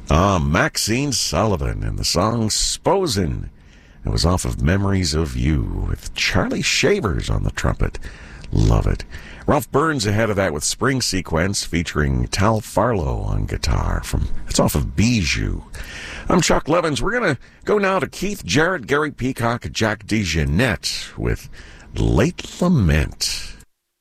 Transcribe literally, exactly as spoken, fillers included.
Ah, Maxine Sullivan and the song Sposen. It was off of Memories of You with Charlie Shavers on the trumpet. Love it. Ralph Burns ahead of that with Spring Sequence featuring Tal Farlow on guitar. From It's off of Bijou. I'm Chuck Levins. We're going to go now to Keith Jarrett, Gary Peacock, Jack DeJohnette with Late Lament.